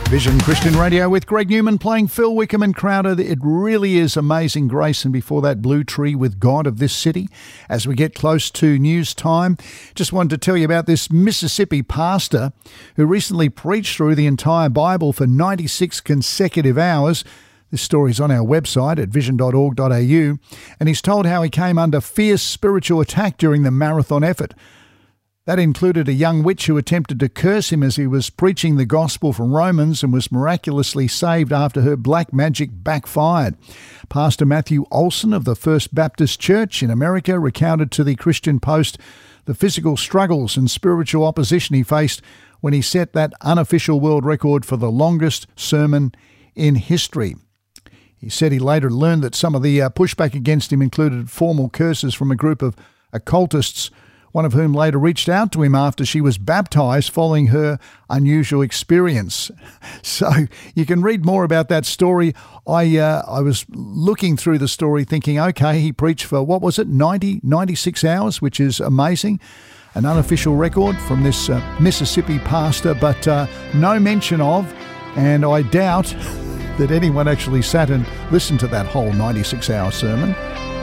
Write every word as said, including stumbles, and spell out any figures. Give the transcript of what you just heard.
Vision Christian Radio with Greg Newman playing Phil Wickham and Crowder. It really is Amazing Grace, and before that, Blue Tree with God of This City. As we get close to news time, just wanted to tell you about this Mississippi pastor who recently preached through the entire Bible for ninety-six consecutive hours. This story's on our website at vision dot org dot a u, and he's told how he came under fierce spiritual attack during the marathon effort. That included a young witch who attempted to curse him as he was preaching the gospel from Romans and was miraculously saved after her black magic backfired. Pastor Matthew Olson of the First Baptist Church in America recounted to the Christian Post the physical struggles and spiritual opposition he faced when he set that unofficial world record for the longest sermon in history. He said he later learned that some of the uh, pushback against him included formal curses from a group of occultists, one of whom later reached out to him after she was baptized following her unusual experience. So you can read more about that story. I uh, I was looking through the story thinking, okay, he preached for, what was it, ninety, ninety-six hours, which is amazing. An unofficial record from this uh, Mississippi pastor, but uh, no mention of, and I doubt that anyone actually sat and listened to that whole ninety-six hour sermon.